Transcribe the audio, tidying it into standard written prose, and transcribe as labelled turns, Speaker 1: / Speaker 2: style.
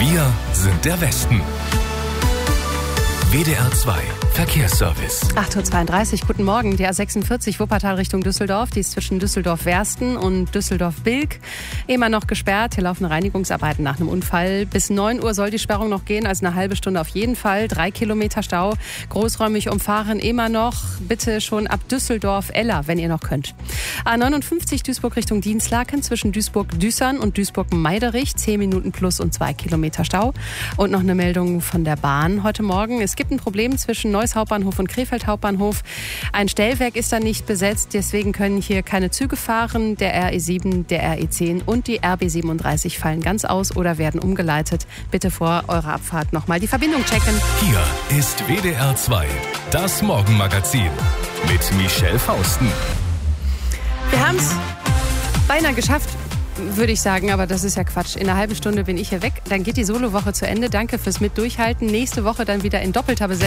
Speaker 1: Wir sind der Westen. WDR 2 Verkehrsservice.
Speaker 2: 8.32 Uhr, guten Morgen. Die A46 Wuppertal Richtung Düsseldorf. Die ist zwischen Düsseldorf-Wersten und Düsseldorf-Bilk immer noch gesperrt. Hier laufen Reinigungsarbeiten nach einem Unfall. Bis 9 Uhr soll die Sperrung noch gehen, also eine halbe Stunde auf jeden Fall. 3 Kilometer Stau, großräumig umfahren immer noch. Bitte schon ab Düsseldorf-Eller, wenn ihr noch könnt. A59 Duisburg Richtung Dienstlaken zwischen Duisburg-Düssern und Duisburg-Meiderich. 10 Minuten plus und 2 Kilometer Stau. Und noch eine Meldung von der Bahn heute Morgen. Es gibt ein Problem zwischen Neuss Hauptbahnhof und Krefeld Hauptbahnhof. Ein Stellwerk ist da nicht besetzt, deswegen können hier keine Züge fahren. Der RE7, der RE10 und die RB37 fallen ganz aus oder werden umgeleitet. Bitte vor eurer Abfahrt nochmal die Verbindung checken.
Speaker 1: Hier ist WDR 2, das Morgenmagazin mit Michelle Fausten.
Speaker 2: Wir haben es beinahe geschafft, würde ich sagen, aber das ist ja Quatsch. In einer halben Stunde bin ich hier weg. Dann geht die Solowoche zu Ende. Danke fürs Mitdurchhalten. Nächste Woche dann wieder in doppelter Besetzung.